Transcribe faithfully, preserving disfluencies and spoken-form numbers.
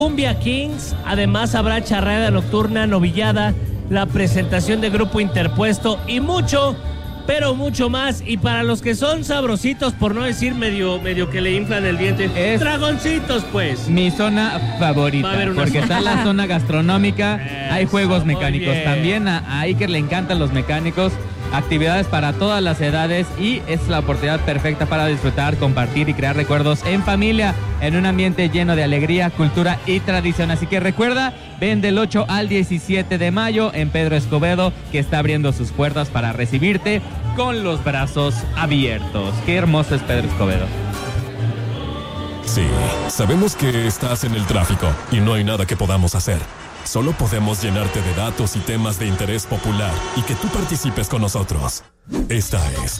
Cumbia Kings, además habrá charreada nocturna, novillada, la presentación de Grupo Interpuesto y mucho, pero mucho más. Y para los que son sabrositos, por no decir medio, medio que le inflan el diente, es dragoncitos, pues. Mi zona favorita, porque zona. está la zona gastronómica, Eso, hay juegos muy mecánicos. bien. También a, a Iker le encantan los mecánicos, actividades para todas las edades y es la oportunidad perfecta para disfrutar, compartir y crear recuerdos en familia, en un ambiente lleno de alegría, cultura y tradición. Así que recuerda, ven del ocho al diecisiete de mayo en Pedro Escobedo, que está abriendo sus puertas para recibirte con los brazos abiertos. Qué hermoso es Pedro Escobedo. Sí, sabemos que estás en el tráfico y no hay nada que podamos hacer. Solo podemos llenarte de datos y temas de interés popular y que tú participes con nosotros. Esta es